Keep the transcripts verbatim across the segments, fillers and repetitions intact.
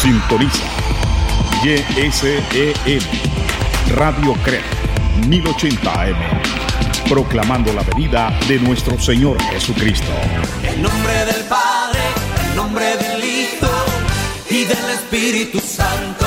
Sintoniza Y S E M Radio Crea mil ochenta A M, proclamando la venida de nuestro Señor Jesucristo. En nombre del Padre, en nombre del Hijo y del Espíritu Santo.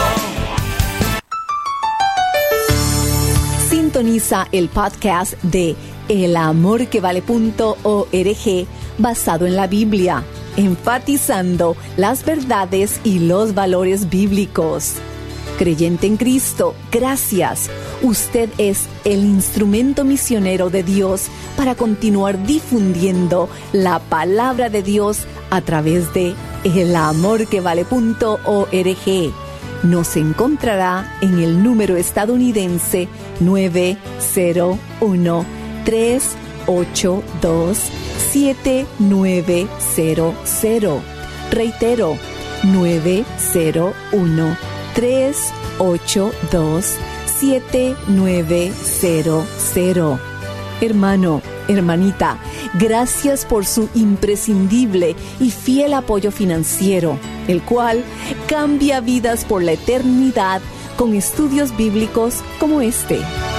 Sintoniza el podcast de el amor que vale punto org, basado en la Biblia, enfatizando las verdades y los valores bíblicos. Creyente en Cristo, gracias. Usted es el instrumento misionero de Dios para continuar difundiendo la palabra de Dios a través de el amor que vale punto org. Nos encontrará en el número estadounidense nueve cero uno, tres ocho dos, siete nueve cero cero. Reitero, nueve cero uno, tres ocho dos, siete nueve cero cero. Hermano, hermanita, gracias por su imprescindible y fiel apoyo financiero, el cual cambia vidas por la eternidad con estudios bíblicos como este.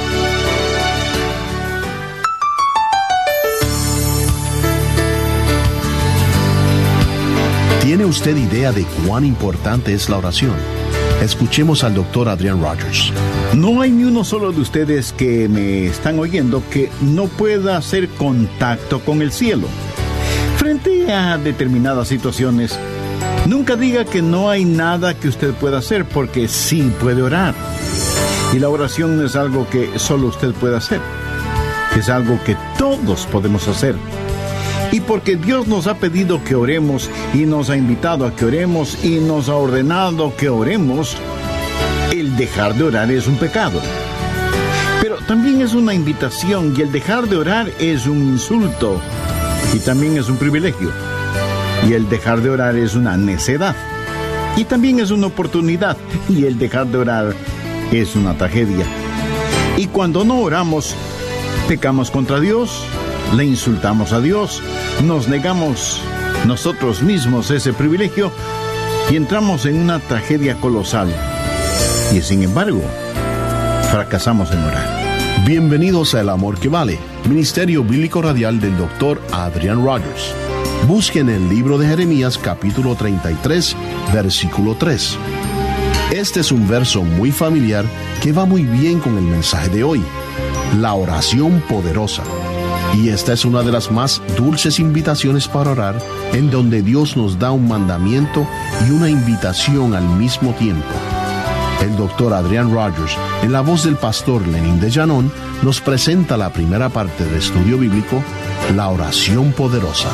¿Tiene usted idea de cuán importante es la oración? Escuchemos al doctor Adrian Rogers. No hay ni uno solo de ustedes que me están oyendo que no pueda hacer contacto con el cielo. Frente a determinadas situaciones, nunca diga que no hay nada que usted pueda hacer, porque sí puede orar. Y la oración no es algo que solo usted puede hacer. Es algo que todos podemos hacer. Y porque Dios nos ha pedido que oremos y nos ha invitado a que oremos y nos ha ordenado que oremos, el dejar de orar es un pecado. Pero también es una invitación, y el dejar de orar es un insulto y también es un privilegio. Y el dejar de orar es una necedad y también es una oportunidad, y el dejar de orar es una tragedia. Y cuando no oramos, pecamos contra Dios, le insultamos a Dios, nos negamos nosotros mismos ese privilegio y entramos en una tragedia colosal. Y sin embargo, fracasamos en orar. Bienvenidos a El Amor que Vale, Ministerio Bíblico Radial del doctor Adrian Rogers. Busquen el libro de Jeremías capítulo treinta y tres, versículo tres. Este es un verso muy familiar que va muy bien con el mensaje de hoy, la oración poderosa. Y esta es una de las más dulces invitaciones para orar, en donde Dios nos da un mandamiento y una invitación al mismo tiempo. El doctor Adrian Rogers, en la voz del pastor Lenín de Llanón, nos presenta la primera parte del estudio bíblico, la oración poderosa.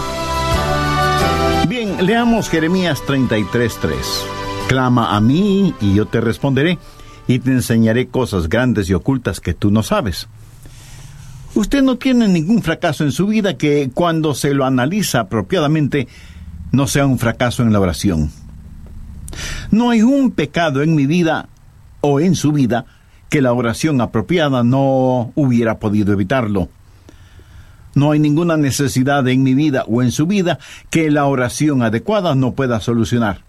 Bien, leamos Jeremías treinta y tres, tres. Clama a mí y yo te responderé, y te enseñaré cosas grandes y ocultas que tú no sabes. Usted no tiene ningún fracaso en su vida que, cuando se lo analiza apropiadamente, no sea un fracaso en la oración. No hay un pecado en mi vida o en su vida que la oración apropiada no hubiera podido evitarlo. No hay ninguna necesidad en mi vida o en su vida que la oración adecuada no pueda solucionar.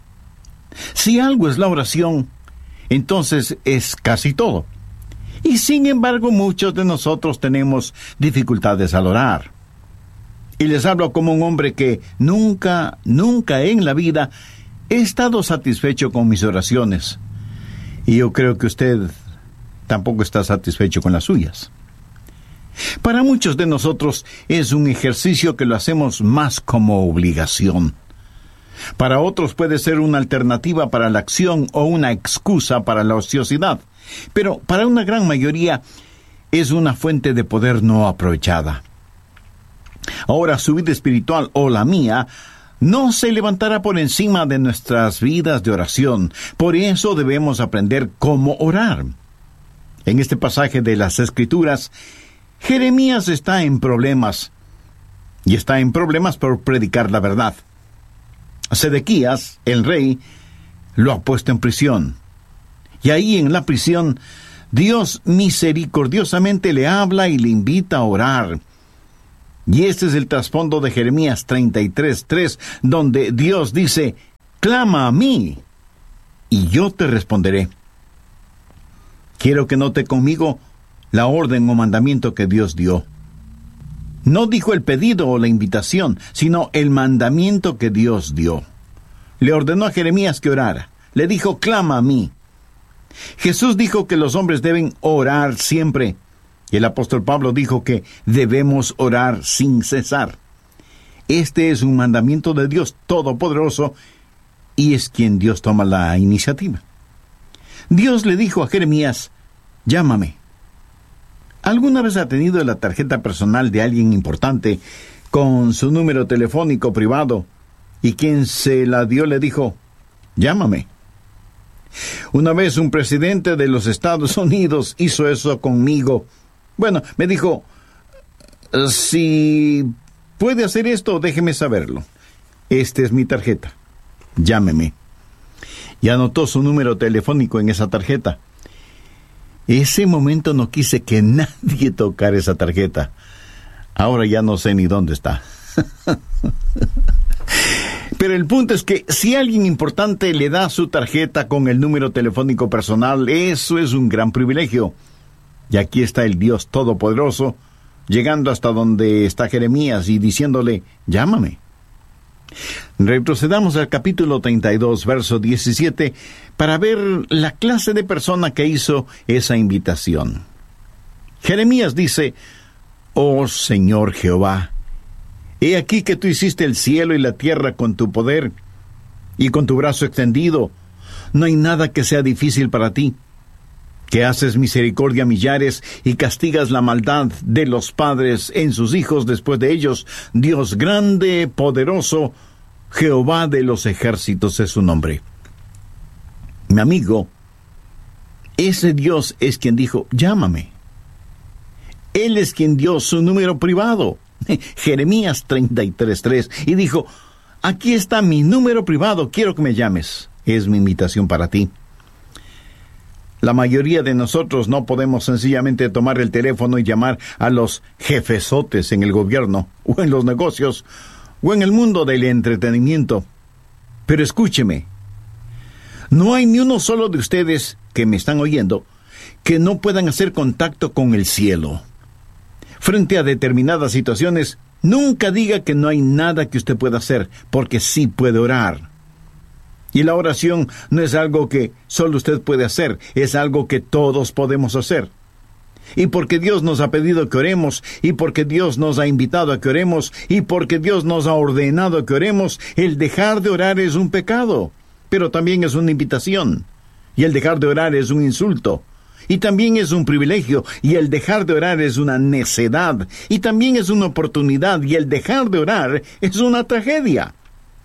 Si algo es la oración, entonces es casi todo. Y sin embargo, muchos de nosotros tenemos dificultades al orar. Y les hablo como un hombre que nunca, nunca en la vida he estado satisfecho con mis oraciones. Y yo creo que usted tampoco está satisfecho con las suyas. Para muchos de nosotros es un ejercicio que lo hacemos más como obligación. Para otros puede ser una alternativa para la acción o una excusa para la ociosidad. Pero para una gran mayoría es una fuente de poder no aprovechada. Ahora, su vida espiritual o la mía no se levantará por encima de nuestras vidas de oración. Por eso debemos aprender cómo orar. En este pasaje de las Escrituras, Jeremías está en problemas, y está en problemas por predicar la verdad. Sedequías, el rey, lo ha puesto en prisión. Y ahí en la prisión, Dios misericordiosamente le habla y le invita a orar. Y este es el trasfondo de Jeremías treinta y tres, tres, donde Dios dice, clama a mí, y yo te responderé. Quiero que note conmigo la orden o mandamiento que Dios dio. No dijo el pedido o la invitación, sino el mandamiento que Dios dio. Le ordenó a Jeremías que orara. Le dijo, clama a mí. Jesús dijo que los hombres deben orar siempre. Y el apóstol Pablo dijo que debemos orar sin cesar. Este es un mandamiento de Dios Todopoderoso y es quien Dios toma la iniciativa. Dios le dijo a Jeremías, llámame. ¿Alguna vez ha tenido la tarjeta personal de alguien importante con su número telefónico privado y quien se la dio le dijo, llámame? Una vez un presidente de los Estados Unidos hizo eso conmigo. Bueno, me dijo, si puede hacer esto, déjeme saberlo. Esta es mi tarjeta. Llámeme. Y anotó su número telefónico en esa tarjeta. Ese momento no quise que nadie tocara esa tarjeta. Ahora ya no sé ni dónde está. Pero el punto es que si alguien importante le da su tarjeta con el número telefónico personal, eso es un gran privilegio. Y aquí está el Dios Todopoderoso, llegando hasta donde está Jeremías y diciéndole, llámame. Retrocedamos al capítulo treinta y dos, verso diecisiete, para ver la clase de persona que hizo esa invitación. Jeremías dice, oh Señor Jehová, he aquí que tú hiciste el cielo y la tierra con tu poder y con tu brazo extendido. No hay nada que sea difícil para ti. Que haces misericordia a millares y castigas la maldad de los padres en sus hijos después de ellos. Dios grande, poderoso, Jehová de los ejércitos es su nombre. Mi amigo, ese Dios es quien dijo, llámame. Él es quien dio su número privado, Jeremías treinta y tres, tres, y dijo, aquí está mi número privado, quiero que me llames. Es mi invitación para ti. La mayoría de nosotros no podemos sencillamente tomar el teléfono y llamar a los jefesotes en el gobierno, o en los negocios, o en el mundo del entretenimiento. Pero escúcheme, no hay ni uno solo de ustedes que me están oyendo que no puedan hacer contacto con el cielo. Frente a determinadas situaciones, nunca diga que no hay nada que usted pueda hacer, porque sí puede orar. Y la oración no es algo que solo usted puede hacer, es algo que todos podemos hacer. Y porque Dios nos ha pedido que oremos, y porque Dios nos ha invitado a que oremos, y porque Dios nos ha ordenado que oremos, el dejar de orar es un pecado, pero también es una invitación. Y el dejar de orar es un insulto, y también es un privilegio, y el dejar de orar es una necedad, y también es una oportunidad, y el dejar de orar es una tragedia.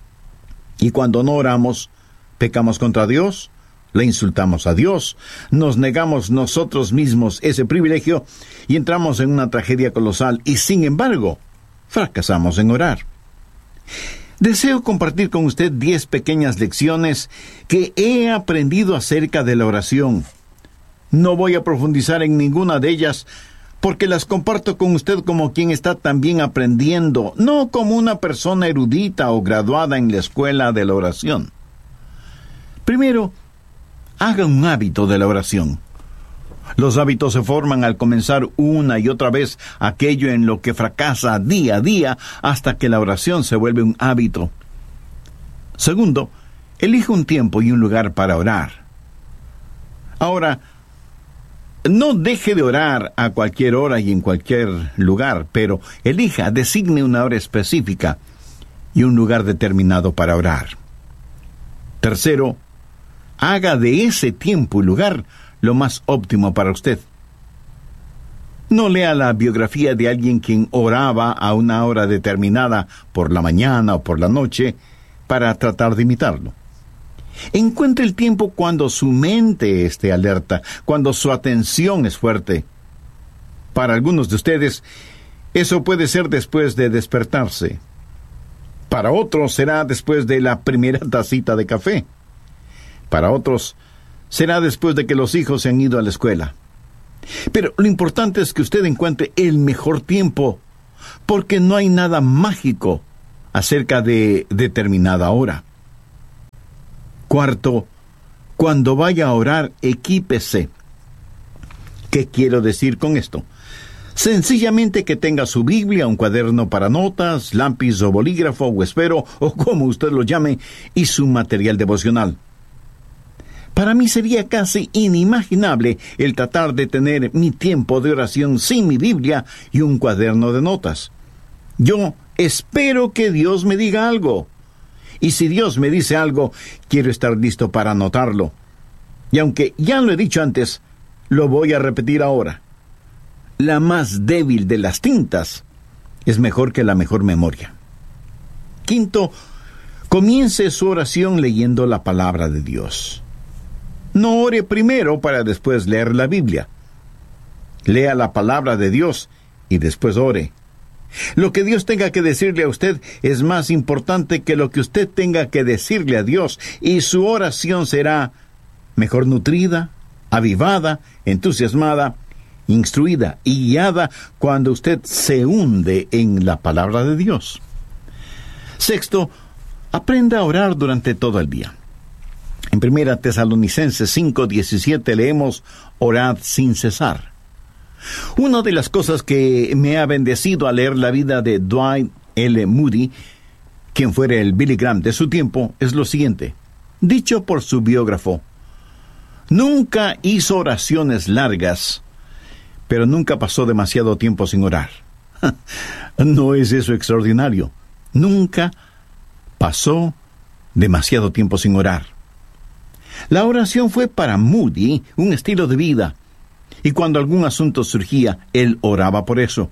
Y cuando no oramos, pecamos contra Dios, le insultamos a Dios, nos negamos nosotros mismos ese privilegio y entramos en una tragedia colosal y, sin embargo, fracasamos en orar. Deseo compartir con usted diez pequeñas lecciones que he aprendido acerca de la oración. No voy a profundizar en ninguna de ellas porque las comparto con usted como quien está también aprendiendo, no como una persona erudita o graduada en la escuela de la oración. Primero, haga un hábito de la oración. Los hábitos se forman al comenzar una y otra vez aquello en lo que fracasa día a día hasta que la oración se vuelve un hábito. Segundo, elija un tiempo y un lugar para orar. Ahora, no deje de orar a cualquier hora y en cualquier lugar, pero elija, designe una hora específica y un lugar determinado para orar. Tercero, haga de ese tiempo y lugar lo más óptimo para usted. No lea la biografía de alguien quien oraba a una hora determinada por la mañana o por la noche para tratar de imitarlo. Encuentre el tiempo cuando su mente esté alerta, cuando su atención es fuerte. Para algunos de ustedes, eso puede ser después de despertarse. Para otros será después de la primera tacita de café. Para otros será después de que los hijos se han ido a la escuela. Pero lo importante es que usted encuentre el mejor tiempo, porque no hay nada mágico acerca de determinada hora. Cuarto, Cuando vaya a orar, equípese. ¿Qué quiero decir con esto? Sencillamente que tenga su Biblia, un cuaderno para notas, lápiz o bolígrafo o esfero, o como usted lo llame, y su material devocional. Para mí sería casi inimaginable el tratar de tener mi tiempo de oración sin mi Biblia y un cuaderno de notas. Yo espero que Dios me diga algo. Y si Dios me dice algo, quiero estar listo para anotarlo. Y aunque ya lo he dicho antes, lo voy a repetir ahora. La más débil de las tintas es mejor que la mejor memoria. Quinto, comience su oración leyendo la palabra de Dios. No ore primero para después leer la Biblia. Lea la palabra de Dios y después ore. Lo que Dios tenga que decirle a usted es más importante que lo que usted tenga que decirle a Dios, y su oración será mejor nutrida, avivada, entusiasmada, instruida y guiada cuando usted se hunde en la palabra de Dios. Sexto, aprenda a orar durante todo el día. En primera Tesalonicenses cinco diecisiete leemos: orad sin cesar. Una de las cosas que me ha bendecido al leer la vida de Dwight L. Moody, quien fuera el Billy Graham de su tiempo, es lo siguiente, dicho por su biógrafo: nunca hizo oraciones largas, pero nunca pasó demasiado tiempo sin orar. ¿No es eso extraordinario? Nunca pasó demasiado tiempo sin orar. La oración fue para Moody un estilo de vida, y cuando algún asunto surgía, él oraba por eso.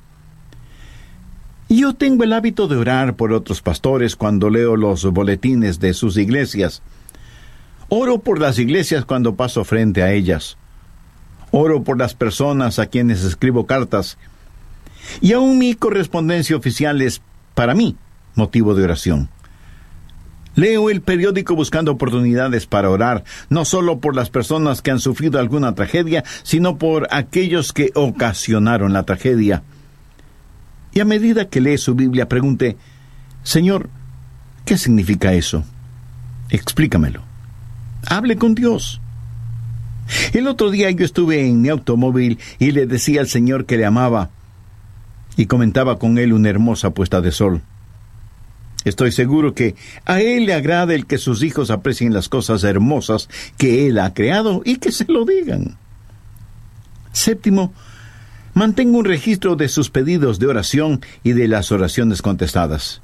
Yo tengo el hábito de orar por otros pastores cuando leo los boletines de sus iglesias. Oro por las iglesias cuando paso frente a ellas. Oro por las personas a quienes escribo cartas. Y aún mi correspondencia oficial es, para mí, motivo de oración. Leo el periódico buscando oportunidades para orar, no solo por las personas que han sufrido alguna tragedia, sino por aquellos que ocasionaron la tragedia. Y a medida que lee su Biblia, pregunte: Señor, ¿qué significa eso? Explícamelo. Hable con Dios. El otro día yo estuve en mi automóvil y le decía al Señor que le amaba, y comentaba con él una hermosa puesta de sol. Estoy seguro que a Él le agrada el que sus hijos aprecien las cosas hermosas que Él ha creado y que se lo digan. Séptimo, mantenga un registro de sus pedidos de oración y de las oraciones contestadas.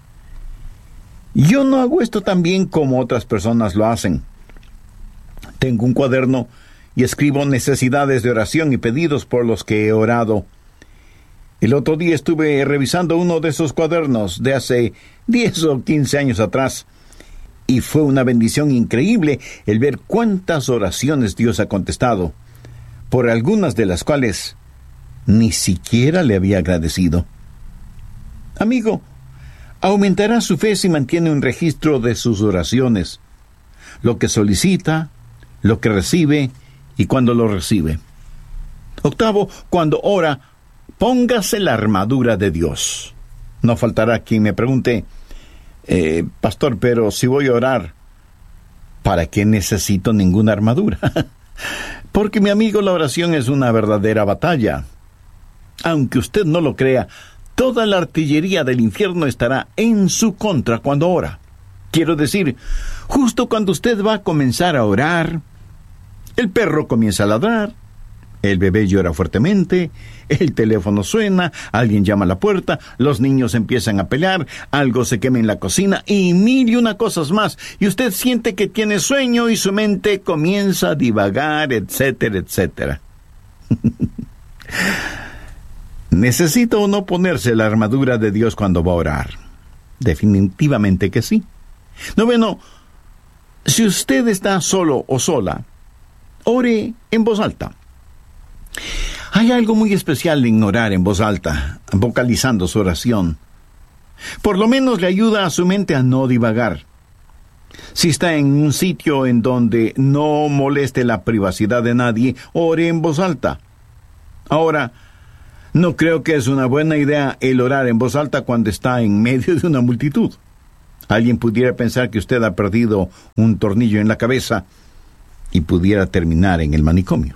Yo no hago esto tan bien como otras personas lo hacen. Tengo un cuaderno y escribo necesidades de oración y pedidos por los que he orado. El otro día estuve revisando uno de esos cuadernos de hace diez o quince años atrás, y fue una bendición increíble el ver cuántas oraciones Dios ha contestado, por algunas de las cuales ni siquiera le había agradecido. Amigo, aumentará su fe si mantiene un registro de sus oraciones, lo que solicita, lo que recibe y cuando lo recibe. Octavo, cuando ora, póngase la armadura de Dios. No faltará quien me pregunte: eh, Pastor, pero si voy a orar, ¿para qué necesito ninguna armadura? Porque, mi amigo, la oración es una verdadera batalla. Aunque usted no lo crea, toda la artillería del infierno estará en su contra cuando ora. Quiero decir, justo cuando usted va a comenzar a orar, el perro comienza a ladrar, el bebé llora fuertemente, el teléfono suena, alguien llama a la puerta, los niños empiezan a pelear, algo se quema en la cocina y mil y una cosas más, y usted siente que tiene sueño y su mente comienza a divagar, etcétera, etcétera. ¿Necesita o no ponerse la armadura de Dios cuando va a orar? Definitivamente que sí. Noveno, si usted está solo o sola, ore en voz alta. Hay algo muy especial en orar en voz alta, vocalizando su oración. Por lo menos le ayuda a su mente a no divagar. Si está en un sitio en donde no moleste la privacidad de nadie, ore en voz alta. Ahora, no creo que es una buena idea el orar en voz alta cuando está en medio de una multitud. Alguien pudiera pensar que usted ha perdido un tornillo en la cabeza y pudiera terminar en el manicomio.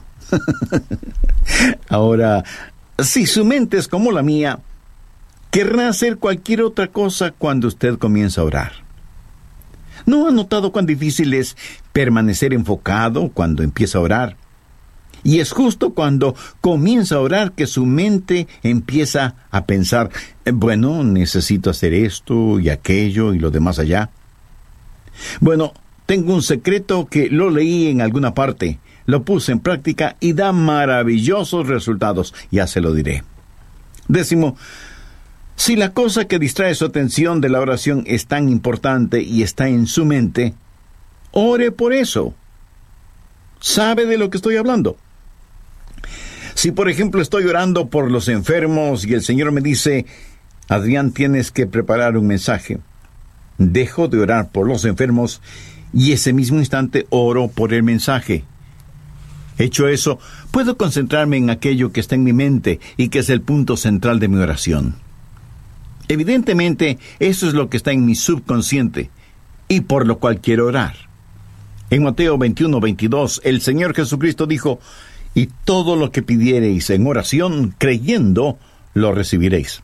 Ahora, si su mente es como la mía, querrá hacer cualquier otra cosa cuando usted comienza a orar. ¿No ha notado cuán difícil es permanecer enfocado cuando empieza a orar? Y es justo cuando comienza a orar que su mente empieza a pensar, bueno, necesito hacer esto y aquello y lo demás allá. Bueno, tengo un secreto que lo leí en alguna parte, lo puse en práctica y da maravillosos resultados, ya se lo diré. Décimo, si la cosa que distrae su atención de la oración es tan importante y está en su mente, ore por eso. ¿Sabe de lo que estoy hablando? Si, por ejemplo, estoy orando por los enfermos y el Señor me dice, Adrián, tienes que preparar un mensaje, dejo de orar por los enfermos y ese mismo instante oro por el mensaje. Hecho eso, puedo concentrarme en aquello que está en mi mente y que es el punto central de mi oración. Evidentemente, eso es lo que está en mi subconsciente y por lo cual quiero orar. En Mateo veintiuno, veintidós, el Señor Jesucristo dijo, y todo lo que pidiereis en oración, creyendo, lo recibiréis.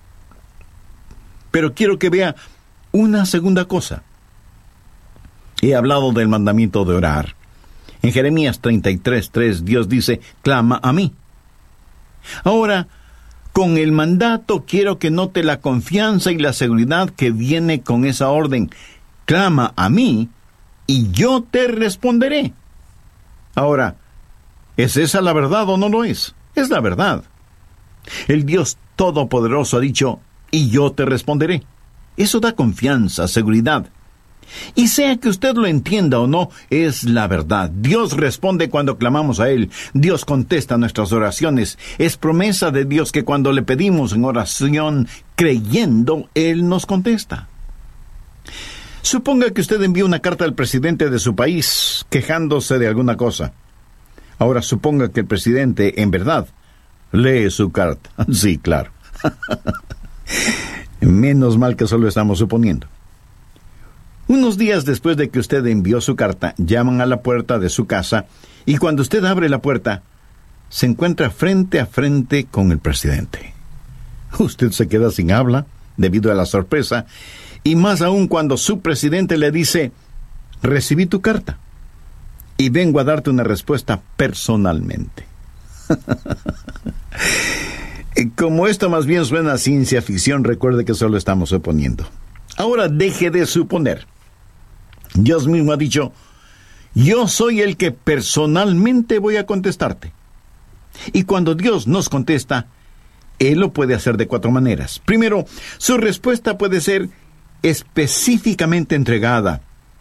Pero quiero que vea una segunda cosa. He hablado del mandamiento de orar. En Jeremías treinta y tres, tres, Dios dice, clama a mí. Ahora, con el mandato quiero que note la confianza y la seguridad que viene con esa orden. Clama a mí, y yo te responderé. Ahora, ¿es esa la verdad o no lo es? Es la verdad. El Dios Todopoderoso ha dicho, y yo te responderé. Eso da confianza, seguridad. Y sea que usted lo entienda o no, es la verdad. Dios responde cuando clamamos a Él. Dios contesta nuestras oraciones. Es promesa de Dios que cuando le pedimos en oración, creyendo, Él nos contesta. Suponga que usted envía una carta al presidente de su país, quejándose de alguna cosa. Ahora suponga que el presidente, en verdad, lee su carta. Sí, claro. Menos mal que solo estamos suponiendo. Unos días después de que usted envió su carta, llaman a la puerta de su casa y cuando usted abre la puerta, se encuentra frente a frente con el presidente. Usted se queda sin habla debido a la sorpresa y más aún cuando su presidente le dice, recibí tu carta y vengo a darte una respuesta personalmente. Como esto más bien suena a ciencia ficción, recuerde que solo estamos suponiendo. Ahora deje de suponer. Dios mismo ha dicho, yo soy el que personalmente voy a contestarte. Y cuando Dios nos contesta, Él lo puede hacer de cuatro maneras. Primero, su respuesta puede ser específicamente entregada.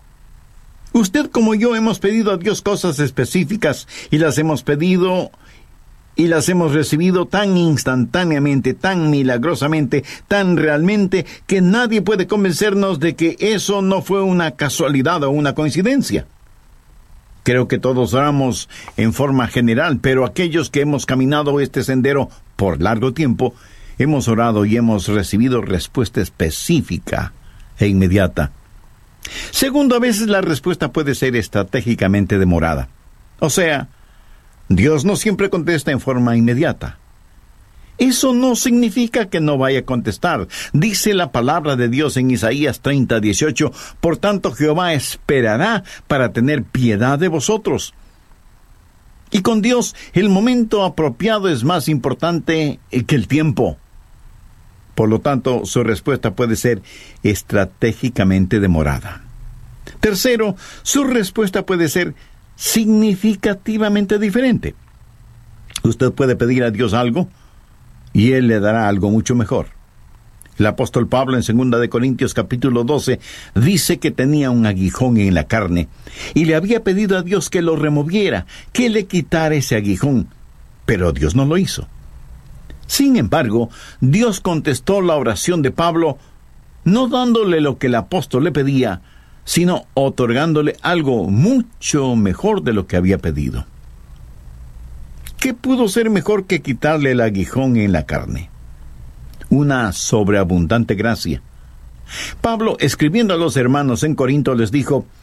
Usted como yo hemos pedido a Dios cosas específicas y las hemos pedido y las hemos recibido tan instantáneamente, tan milagrosamente, tan realmente, que nadie puede convencernos de que eso no fue una casualidad o una coincidencia. Creo que todos oramos en forma general, pero aquellos que hemos caminado este sendero por largo tiempo, hemos orado y hemos recibido respuesta específica e inmediata. Segundo, a veces la respuesta puede ser estratégicamente demorada. O sea, Dios no siempre contesta en forma inmediata. Eso no significa que no vaya a contestar. Dice la palabra de Dios en Isaías treinta, dieciocho, por tanto Jehová esperará para tener piedad de vosotros. Y con Dios, el momento apropiado es más importante que el tiempo. Por lo tanto, su respuesta puede ser estratégicamente demorada. Tercero, su respuesta puede ser significativamente diferente. Usted puede pedir a Dios algo y Él le dará algo mucho mejor. El apóstol Pablo en segunda de Corintios capítulo doce dice que tenía un aguijón en la carne y le había pedido a Dios que lo removiera, que le quitara ese aguijón, pero Dios no lo hizo. Sin embargo, Dios contestó la oración de Pablo no dándole lo que el apóstol le pedía, sino otorgándole algo mucho mejor de lo que había pedido. ¿Qué pudo ser mejor que quitarle el aguijón en la carne? Una sobreabundante gracia. Pablo, escribiendo a los hermanos en Corinto, les dijo,